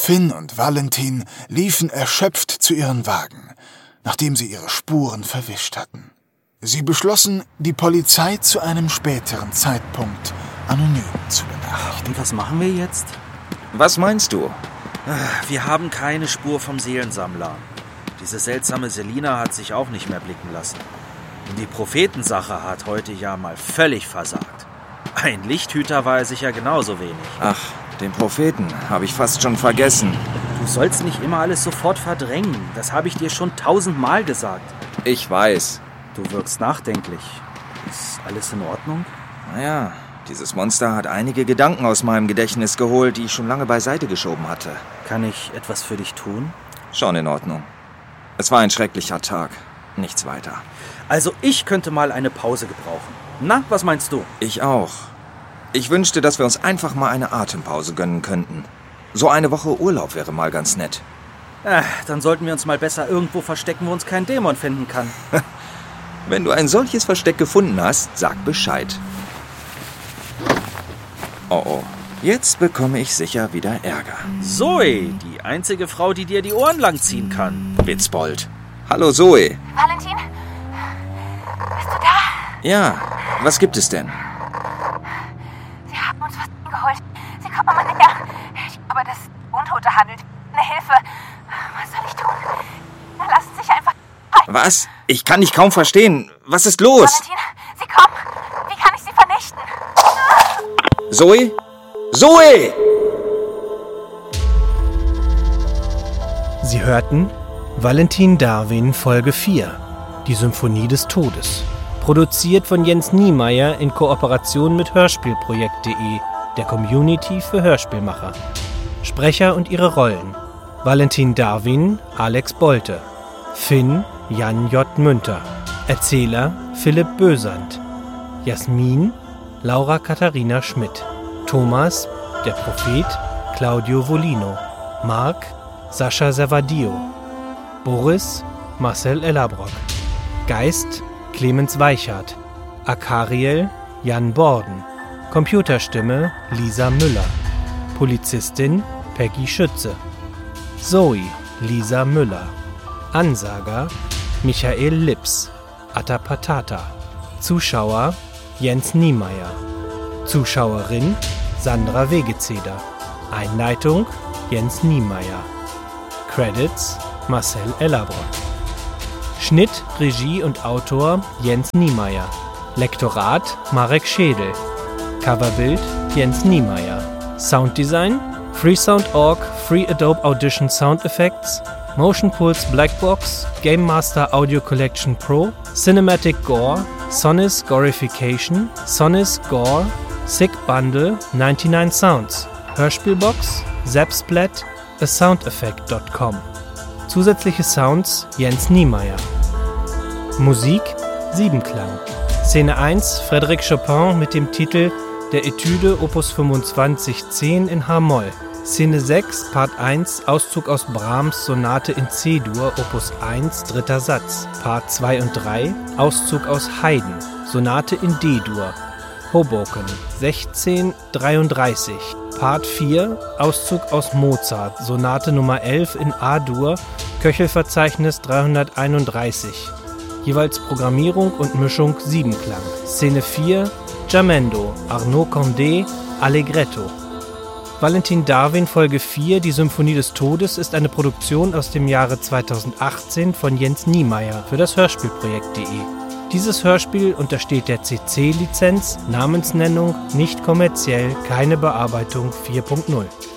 Finn und Valentin liefen erschöpft zu ihren Wagen, nachdem sie ihre Spuren verwischt hatten. Sie beschlossen, die Polizei zu einem späteren Zeitpunkt anonym zu benachrichtigen. Und was machen wir jetzt? Was meinst du? Wir haben keine Spur vom Seelensammler. Diese seltsame Selina hat sich auch nicht mehr blicken lassen. Und die Prophetensache hat heute ja mal völlig versagt. Ein Lichthüter war er sicher genauso wenig. Ach, den Propheten habe ich fast schon vergessen. Du sollst nicht immer alles sofort verdrängen. Das habe ich dir schon 1000-mal gesagt. Ich weiß. Du wirkst nachdenklich. Ist alles in Ordnung? Naja, dieses Monster hat einige Gedanken aus meinem Gedächtnis geholt, die ich schon lange beiseite geschoben hatte. Kann ich etwas für dich tun? Schon in Ordnung. Es war ein schrecklicher Tag. Nichts weiter. Also ich könnte mal eine Pause gebrauchen. Na, was meinst du? Ich auch. Ich wünschte, dass wir uns einfach mal eine Atempause gönnen könnten. So eine Woche Urlaub wäre mal ganz nett. Dann sollten wir uns mal besser irgendwo verstecken, wo uns kein Dämon finden kann. Wenn du ein solches Versteck gefunden hast, sag Bescheid. Oh, jetzt bekomme ich sicher wieder Ärger. Zoe, die einzige Frau, die dir die Ohren langziehen kann. Witzbold. Hallo Zoe. Valentin? Bist du da? Ja, was gibt es denn? Sie haben uns was geholt. Sie kommen mal näher. Ich glaube, dass Untote handelt. Eine Hilfe. Was soll ich tun? Na, lassen sich einfach... Was? Ich kann dich kaum verstehen. Was ist los? Valentin, sie kommen. Wie kann ich sie vernichten? Zoe? Zoe! Sie hörten Valentin Darwin Folge 4, die Symphonie des Todes. Produziert von Jens Niemeyer in Kooperation mit Hörspielprojekt.de, der Community für Hörspielmacher. Sprecher und ihre Rollen: Valentin Darwin, Alex Bolte. Finn, Jan J. Münter. Erzähler, Philipp Bösand. Jasmin, Laura Katharina Schmidt. Thomas, der Prophet, Claudio Volino. Marc, Sascha Servadio. Boris, Marcel Ellabrock. Geist, Clemens Weichert. Akariel, Jan Borden. Computerstimme, Lisa Müller. Polizistin, Peggy Schütze. Zoe, Lisa Müller. Ansager, Michael Lips. Atta Patata. Zuschauer, Jens Niemeyer. Zuschauerin, Sandra Wegezeder. Einleitung, Jens Niemeyer. Credits, Marcel Ellabrock. Schnitt, Regie und Autor, Jens Niemeyer. Lektorat, Marek Schädel. Coverbild, Jens Niemeyer. Sounddesign, Freesound.org, Free Adobe Audition Sound Effects, Motion Pulse Blackbox, Game Master Audio Collection Pro, Cinematic Gore, Sonis Gorification, Sonis Gore, Sick Bundle, 99 Sounds, Hörspielbox, Zapsplat, asoundeffect.com. Zusätzliche Sounds Jens Niemeyer. Musik Siebenklang. Szene 1 Frédéric Chopin mit dem Titel Der Etüde Opus 2510 in H-Moll. Szene 6 Part 1 Auszug aus Brahms Sonate in C-Dur Opus 1 dritter Satz. Part 2 und 3 Auszug aus Haydn Sonate in D-Dur Hoboken 1633. Part 4 Auszug aus Mozart Sonate Nummer 11 in A-Dur Köchelverzeichnis 331. Jeweils Programmierung und Mischung Siebenklang. Szene 4 Jamendo Arnaud Condé Allegretto. Valentin Darwin Folge 4, die Symphonie des Todes, ist eine Produktion aus dem Jahre 2018 von Jens Niemeyer für das Hörspielprojekt.de. Dieses Hörspiel untersteht der CC-Lizenz, Namensnennung, nicht kommerziell, keine Bearbeitung 4.0.